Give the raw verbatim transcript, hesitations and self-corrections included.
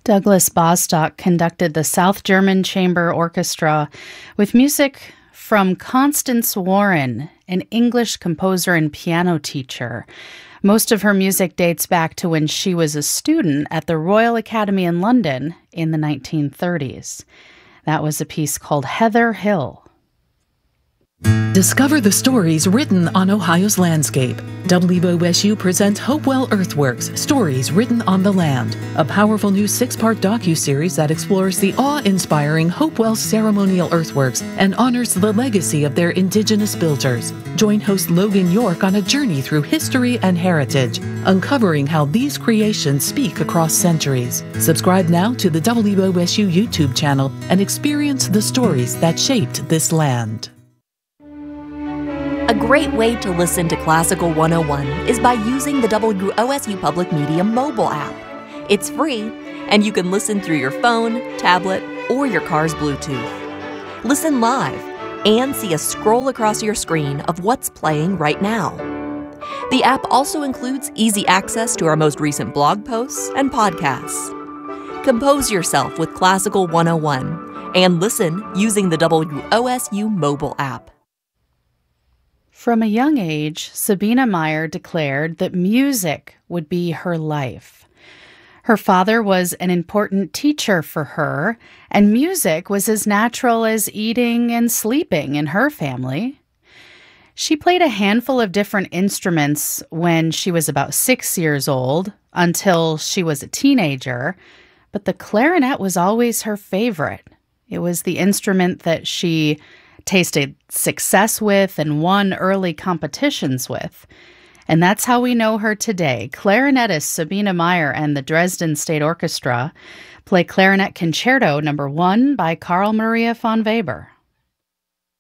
Douglas Bostock conducted the South German Chamber Orchestra with music from Constance Warren, an English composer and piano teacher. Most of her music dates back to when she was a student at the Royal Academy in London in the nineteen thirties. That was a piece called Heather Hill. Discover the stories written on Ohio's landscape. W O S U presents Hopewell Earthworks, Stories Written on the Land, a powerful new six-part docuseries that explores the awe-inspiring Hopewell ceremonial earthworks and honors the legacy of their indigenous builders. Join host Logan York on a journey through history and heritage, uncovering how these creations speak across centuries. Subscribe now to the W O S U YouTube channel and experience the stories that shaped this land. A great way to listen to Classical one oh one is by using the W O S U Public Media mobile app. It's free, and you can listen through your phone, tablet, or your car's Bluetooth. Listen live and see a scroll across your screen of what's playing right now. The app also includes easy access to our most recent blog posts and podcasts. Compose yourself with Classical one oh one and listen using the W O S U mobile app. From a young age, Sabina Meyer declared that music would be her life. Her father was an important teacher for her, and music was as natural as eating and sleeping in her family. She played a handful of different instruments when she was about six years old, until she was a teenager, but the clarinet was always her favorite. It was the instrument that she tasted success with and won early competitions with. And that's how we know her today. Clarinetist Sabina Meyer and the Dresden State Orchestra play Clarinet Concerto number one by Carl Maria von Weber.